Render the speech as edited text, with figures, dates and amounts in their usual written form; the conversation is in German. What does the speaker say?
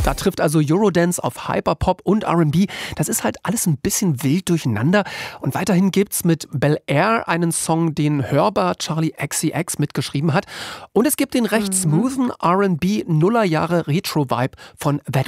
Da trifft also Eurodance auf Hyperpop und R&B. Das ist halt alles ein bisschen wild durcheinander. Und weiterhin gibt's mit Bel Air einen Song, den hörbar Charlie XCX mitgeschrieben hat. Und es gibt den recht smoothen R&B Nullerjahre Retro-Vibe von That